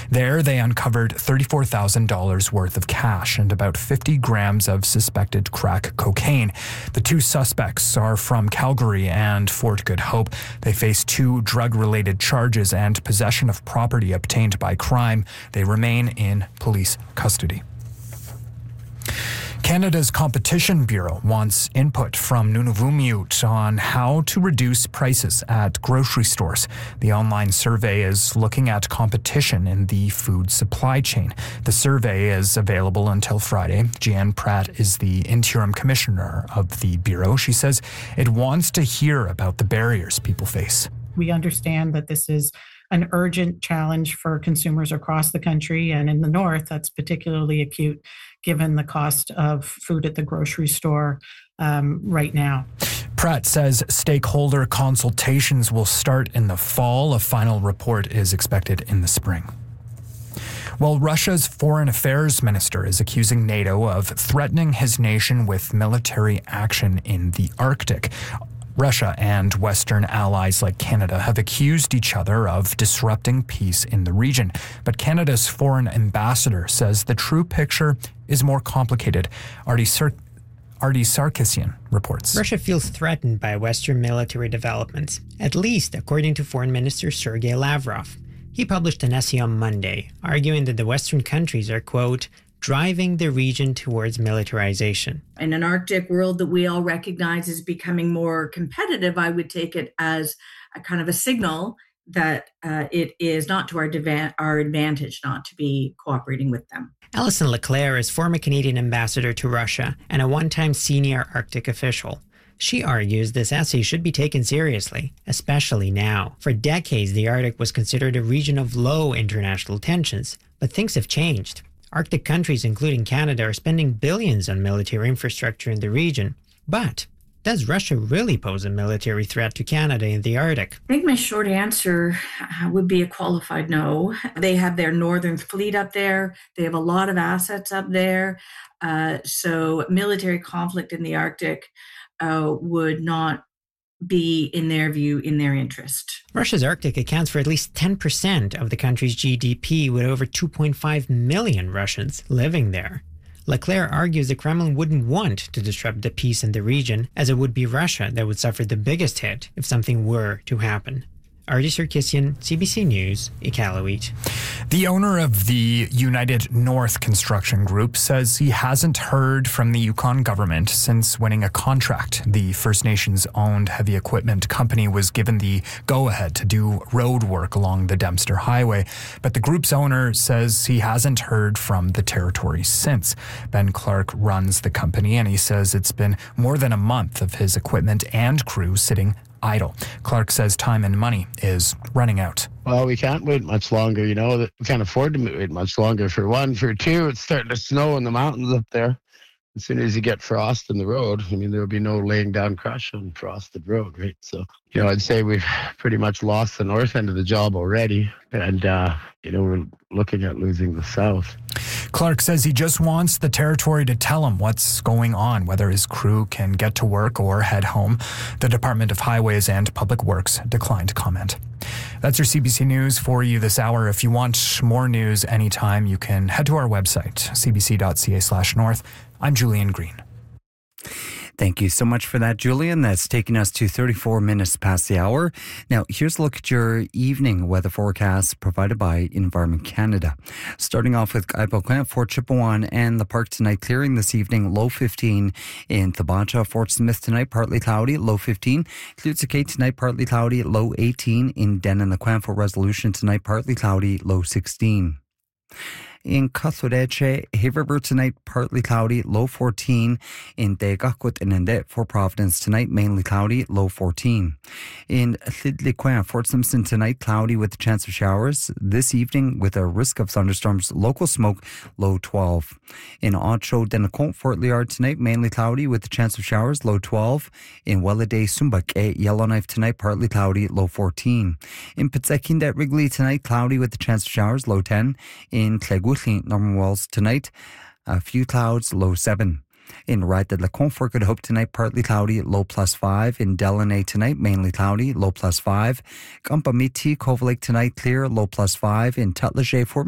There, they uncovered $34,000 worth of cash and about 50 grams of suspected crack cocaine. The two suspects are from Calgary and Fort Good Hope. They face 2 drug-related charges and possession of property obtained by crime. They remain in police custody. Canada's Competition Bureau wants input from Nunavummiut on how to reduce prices at grocery stores. The online survey is looking at competition in the food supply chain. The survey is available until Friday. Jeanne Pratt is the interim commissioner of the Bureau. She says it wants to hear about the barriers people face. We understand that this is an urgent challenge for consumers across the country, and in the north, that's particularly acute given the cost of food at the grocery store right now. Pratt says stakeholder consultations will start in the fall. A final report is expected in the spring. Well, Russia's foreign affairs minister is accusing NATO of threatening his nation with military action in the Arctic. Russia and Western allies like Canada have accused each other of disrupting peace in the region. But Canada's foreign ambassador says the true picture is more complicated. Artie Sarkisian reports. Russia feels threatened by Western military developments, at least according to Foreign Minister Sergei Lavrov. He published an essay on Monday, arguing that the Western countries are, quote, driving the region towards militarization. In an Arctic world that we all recognize is becoming more competitive, I would take it as a kind of a signal that it is not to our advantage not to be cooperating with them. Alison Leclerc is former Canadian ambassador to Russia and a one-time senior Arctic official. She argues this essay should be taken seriously, especially now. For decades, the Arctic was considered a region of low international tensions, but things have changed. Arctic countries, including Canada, are spending billions on military infrastructure in the region. But does Russia really pose a military threat to Canada in the Arctic? I think my short answer would be a qualified no. They have their northern fleet up there. They have a lot of assets up there. So military conflict in the Arctic would not be, in their view, in their interest. Russia's Arctic accounts for at least 10% of the country's GDP, with over 2.5 million Russians living there. Leclerc argues the Kremlin wouldn't want to disrupt the peace in the region, as it would be Russia that would suffer the biggest hit if something were to happen. Artie Sarkisian, CBC News, Iqaluit. The owner of the United North Construction Group says he hasn't heard from the Yukon government since winning a contract. The First Nations-owned heavy equipment company was given the go-ahead to do road work along the Dempster Highway, but the group's owner says he hasn't heard from the territory since. Ben Clark runs the company, and he says it's been more than a month of his equipment and crew sitting idle. Clark says time and money is running out. Well, we can't wait much longer, we can't afford to wait much longer, for one. For two, it's starting to snow in the mountains up there. As soon as you get frost in the road, there will be no laying down crush on frosted road, right? So, I'd say we've pretty much lost the north end of the job already. And, we're looking at losing the south. Clark says he just wants the territory to tell him what's going on, whether his crew can get to work or head home. The Department of Highways and Public Works declined to comment. That's your CBC News for you this hour. If you want more news anytime, you can head to our website, cbc.ca/north. I'm Julian Green. Thank you so much for that, Julian. That's taking us to 34 minutes past the hour. Now, here's a look at your evening weather forecast provided by Environment Canada. Starting off with Kaipakwena, Fort Chipewyan and the park tonight, clearing this evening, low 15 in Thabata. Fort Smith tonight, partly cloudy, low 15. Klutzikate tonight, partly cloudy, low 18. In Denan-the-Quam, Fort Resolution tonight, partly cloudy, low 16. In Kathoreche, Hay River tonight, partly cloudy, low 14. In Tegakut and Ndet, Fort Providence tonight, mainly cloudy, low 14. In Llydliquin, Fort Simpson tonight, cloudy with a chance of showers. This evening, with a risk of thunderstorms, local smoke, low 12. In Ocho Denacont, Fort Liard tonight, mainly cloudy with a chance of showers, low 12. In Welladay, Sumbak, Yellowknife tonight, partly cloudy, low 14. In Pitsakinda, Wrigley tonight, cloudy with a chance of showers, low 10. In Clegutli, Norman Wells tonight, a few clouds, low 7. In Ride-de-la-Con, Fort Good Hope tonight, partly cloudy, low +5. In Delaney tonight, mainly cloudy, low +5. Gumpamiti, Cove Lake tonight, clear, low +5. In Tutlaget, Fort